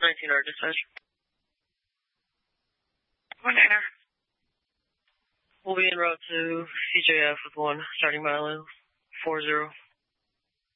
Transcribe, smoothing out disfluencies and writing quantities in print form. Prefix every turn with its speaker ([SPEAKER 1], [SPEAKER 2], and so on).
[SPEAKER 1] 19R dispatch.
[SPEAKER 2] 1-9er.
[SPEAKER 1] We'll be en route to CJF with 1, starting mile 40.